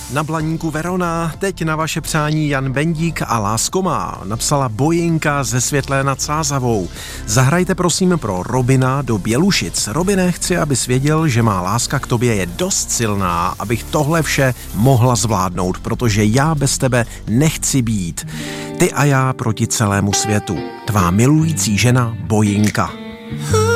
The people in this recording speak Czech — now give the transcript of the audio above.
Na Blaníku Verona, teď na vaše přání Jan Bendík a Lásko má, napsala Bojinka ze Světlé nad Sázavou. Zahrajte prosím pro Robina do Bělušic. Robine, chci, abys věděl, že má láska k tobě je dost silná, abych tohle vše mohla zvládnout, protože já bez tebe nechci být. Ty a já proti celému světu. Tvá milující žena Bojinka.